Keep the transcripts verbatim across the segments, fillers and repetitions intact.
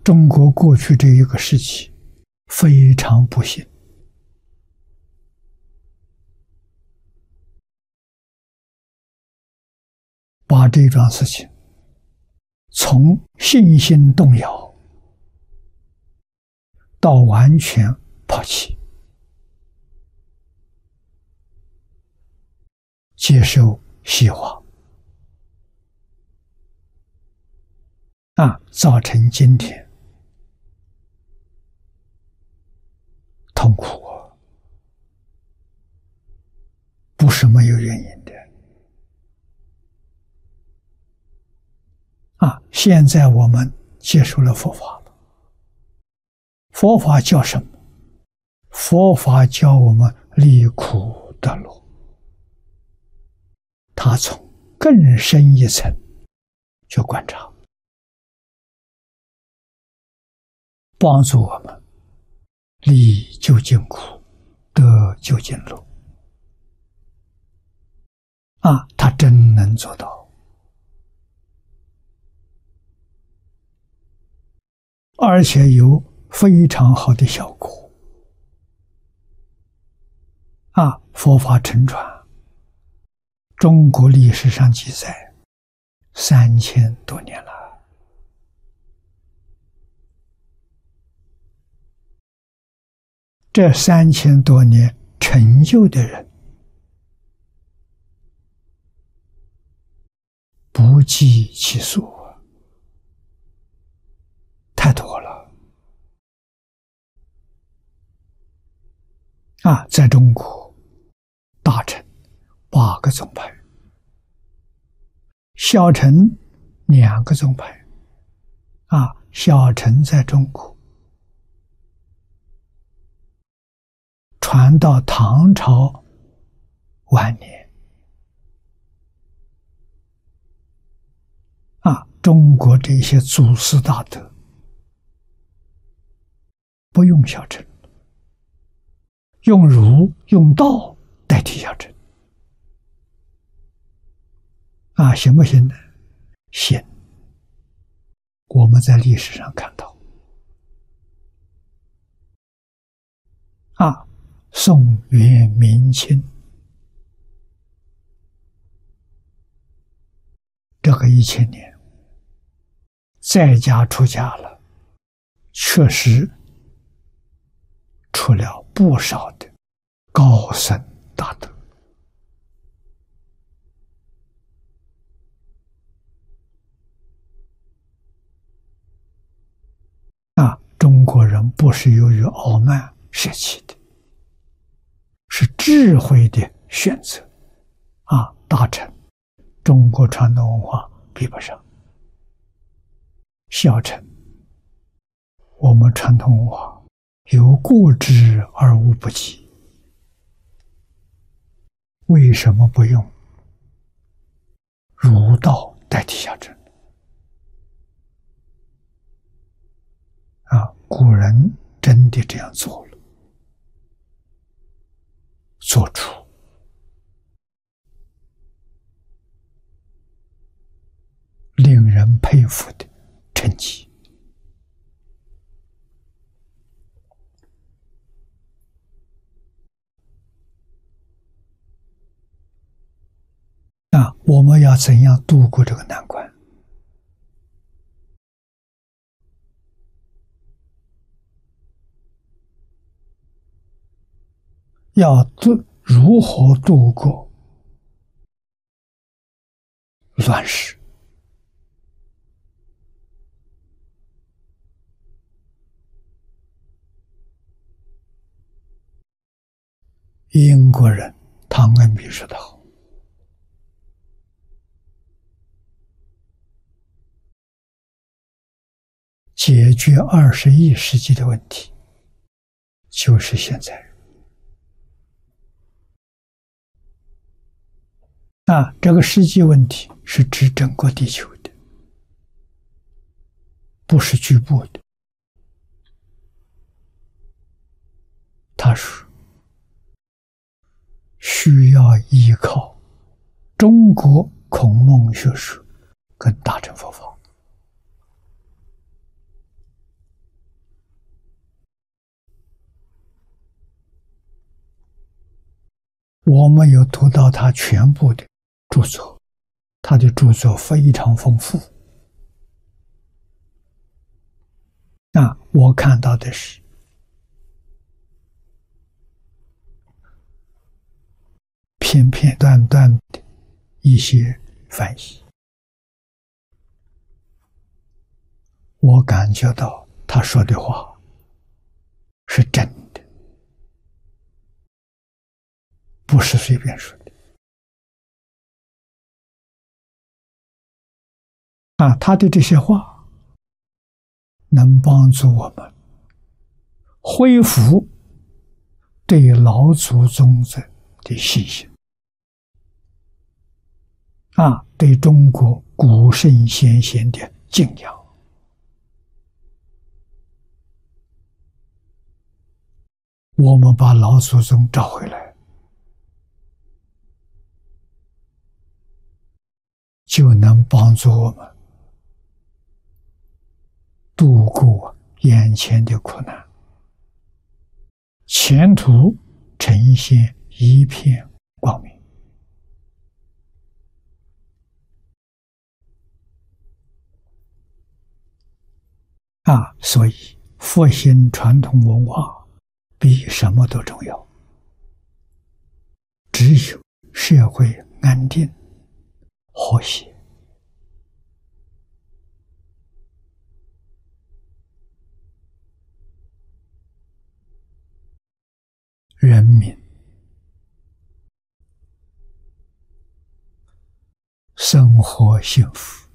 中国过去这一个时期非常不幸，把这桩事情从信心动摇到完全抛弃，接受西化，啊，造成今天痛苦啊，不是没有原因的。啊，现在我们接受了佛法了，佛法叫什么？佛法教我们离苦得乐，他从更深一层去观察，帮助我们离究竟苦，得究竟乐。啊，他真能做到。而且有非常好的效果。啊，佛法乘传，中国历史上记载三千多年了。这三千多年成就的人不计其数，太多了。啊，在中国大乘八个宗派，小乘两个宗派。啊，小乘在中国传到唐朝晚年。啊，中国这些祖师大德不用小乘，用儒用道代替小乘。啊，行不行呢？行。我们在历史上看到，啊，宋元明清这个一千年，在家出家了，确实出了不少的高僧大德。啊，中国人不是由于傲慢舍弃的，是智慧的选择。啊，大乘中国传统文化比不上，小乘我们传统文化有过之而无不及。为什么不用儒道代替小乘？啊，古人真的这样做了，做出令人佩服的成绩。那我们要怎样度过这个难关？要度如何度过乱世？英国人唐恩比说得好，解决二十一世纪的问题，就是现在。啊，这个世纪问题是指整个地球的，不是局部的。他说，需要依靠中国孔孟学说跟大乘佛法。 我没有读到他全部的著作，他的著作非常丰富。那我看到的是片片段段的一些翻译，我感觉到他说的话是真的，不是随便说的。啊，他的这些话能帮助我们恢复对老祖宗的的信心，啊，对中国古圣先贤的敬仰。我们把老祖宗找回来，就能帮助我们度过眼前的苦难，前途呈现一片光明。啊，所以复兴传统文化比什么都重要。只有社会安定和谐，人民生活幸福，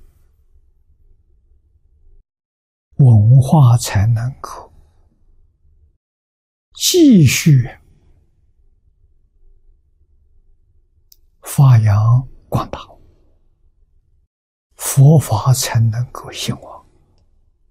文化才能够继续发扬光大，佛法才能够兴旺。